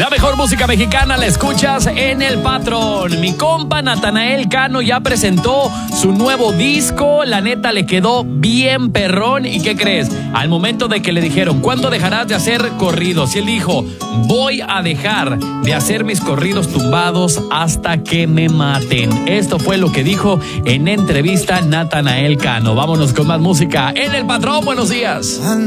La mejor música mexicana la escuchas en El Patrón. Mi compa Natanael Cano ya presentó su nuevo disco. La neta le quedó bien perrón. ¿Y qué crees? Al momento de que le dijeron, ¿cuándo dejarás de hacer corridos? Y él dijo, voy a dejar de hacer mis corridos tumbados hasta que me maten. Esto fue lo que dijo en entrevista Natanael Cano. Vámonos con más música en El Patrón. Buenos días.